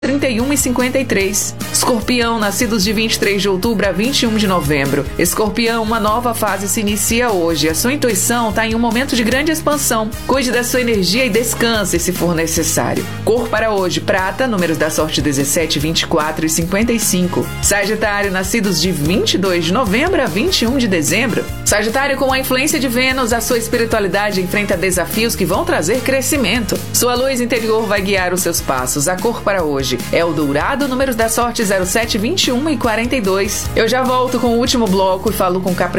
31 e 53. Escorpião, nascidos de 23 de outubro a 21 de novembro. Escorpião, uma nova fase se inicia hoje. A sua intuição está em um momento de grande expansão. Cuide da sua energia e descanse se for necessário. Cor para hoje, prata, números da sorte 17, 24 e 55. Sagitário, nascidos de 22 de novembro a 21 de dezembro. Sagitário, com a influência de Vênus, a sua espiritualidade enfrenta desafios que vão trazer crescimento. Sua luz interior vai guiar os seus passos. A cor para hoje é o dourado, números da sorte 07, 21 e 42. Eu já volto com o último bloco e falo com Capricórnio.